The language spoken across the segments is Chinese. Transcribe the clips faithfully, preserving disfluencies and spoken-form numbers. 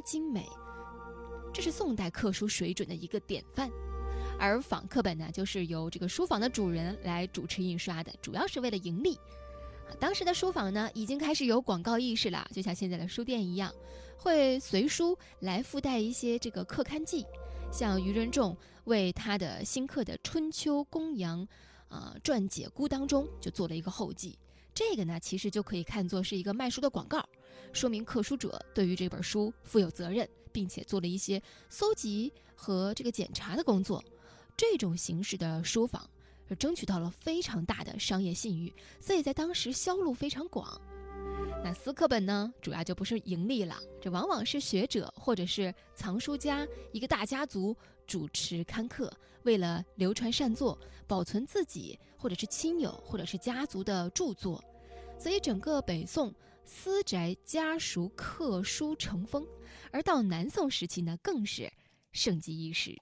精美，这是宋代刻书水准的一个典范。而仿刻本呢，就是由这个书坊的主人来主持印刷的，主要是为了盈利。当时的书坊呢，已经开始有广告意识了，就像现在的书店一样，会随书来附带一些这个刻刊记，像余仁仲为他的新刻的《春秋公羊》啊、呃、传解估当中就做了一个后记。这个呢，其实就可以看作是一个卖书的广告，说明刻书者对于这本书负有责任，并且做了一些搜集和这个检查的工作。这种形式的书坊是争取到了非常大的商业信誉，所以在当时销路非常广。那私刻本呢，主要就不是盈利了，这往往是学者或者是藏书家一个大家族主持刊刻，为了流传善作，保存自己或者是亲友或者是家族的著作。所以整个北宋私宅家塾刻书成风，而到南宋时期呢，更是盛极一时。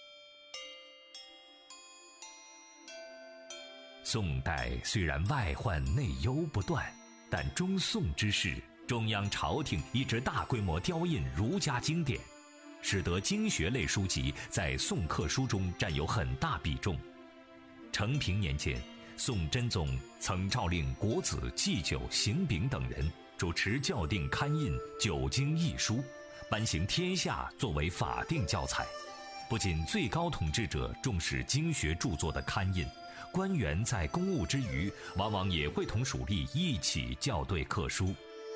宋代虽然外患内忧不断，但中宋之时，中央朝廷一直大规模雕印儒家经典，使得经学类书籍在宋刻书中占有很大比重。承平年间，宋真宗曾诏令国子祭酒、邢炳等人主持校订刊印九经义书，颁行天下作为法定教材。不仅最高统治者重视经学著作的刊印，官员在公务之余，往往也会同属吏一起校对刻书。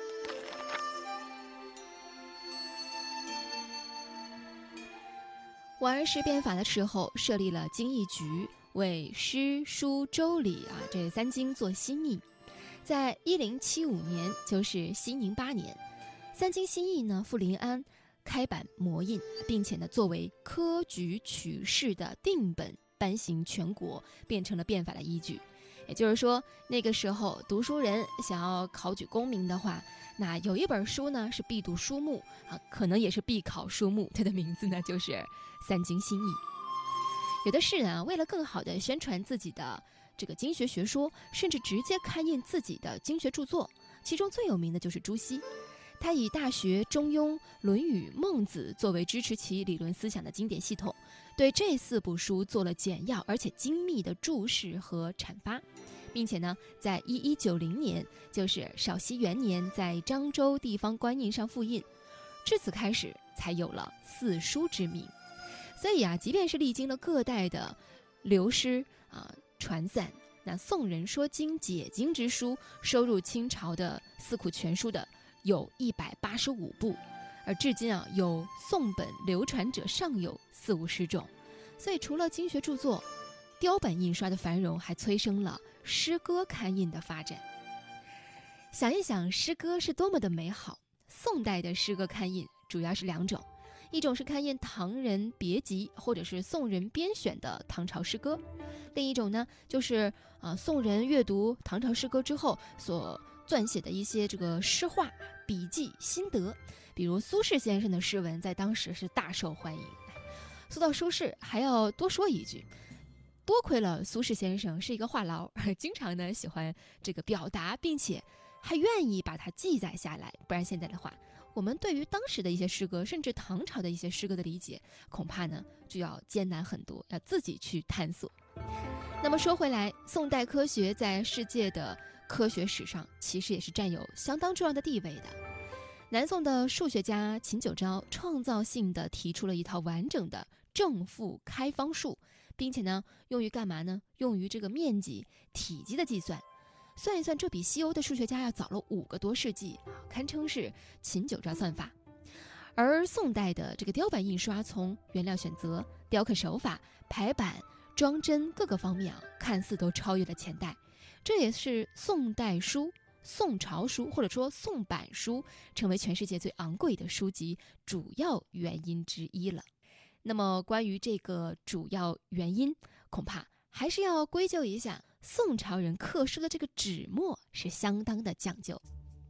王安石变法的时候，设立了经义局，为诗书周礼啊这三经做新译。在一零七五年，就是熙宁八年，三经新译呢赴临安开版摹印，并且呢作为科举取士的定本颁行全国，变成了变法的依据。也就是说，那个时候读书人想要考举功名的话，那有一本书呢是必读书目啊，可能也是必考书目，它的名字呢就是《三经新译》。有的士人啊，为了更好地宣传自己的这个经学学说，甚至直接刊印自己的经学著作，其中最有名的就是朱熹。他以《大学》《中庸》《论语》《孟子》作为支持其理论思想的经典系统，对这四部书做了简要而且精密的注释和阐发，并且呢，在一一九零年，就是绍熙元年，在漳州地方官印上复印，至此开始才有了四书之名。所以啊，即便是历经了各代的流失啊传散，那宋人说经解经之书收入清朝的四库全书的有一百八十五部，而至今啊，有宋本流传者尚有四五十种。所以除了经学著作，雕版印刷的繁荣还催生了诗歌刊印的发展。想一想，诗歌是多么的美好。宋代的诗歌刊印主要是两种，一种是刊印唐人别集或者是宋人编选的唐朝诗歌，另一种呢就是啊、呃、宋人阅读唐朝诗歌之后所撰写的一些这个诗话、笔记、心得。比如苏轼先生的诗文在当时是大受欢迎。说到苏轼，还要多说一句，多亏了苏轼先生是一个话痨，经常呢喜欢这个表达，并且还愿意把它记载下来，不然现在的话，我们对于当时的一些诗歌，甚至唐朝的一些诗歌的理解，恐怕呢就要艰难很多，要自己去探索。那么说回来，宋代科学在世界的科学史上其实也是占有相当重要的地位的。南宋的数学家秦九昭创造性地提出了一套完整的正负开方数，并且呢用于干嘛呢？用于这个面积、体积的计算。算一算，这比西欧的数学家要早了五个多世纪，堪称是秦九昭算法。而宋代的这个雕版印刷，从原料选择、雕刻手法、排版、装帧各个方面啊，看似都超越了前代。这也是宋代书、宋朝书或者说宋版书成为全世界最昂贵的书籍主要原因之一了。那么关于这个主要原因，恐怕还是要归咎一下宋朝人刻书的这个纸墨是相当的讲究。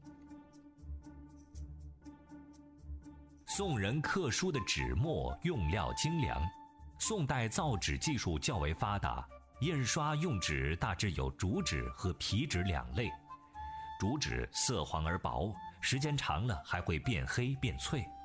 宋人刻书的纸墨用料精良，宋代造纸技术较为发达，印刷用纸大致有竹纸和皮纸两类。竹纸色黄而薄，时间长了还会变黑变脆，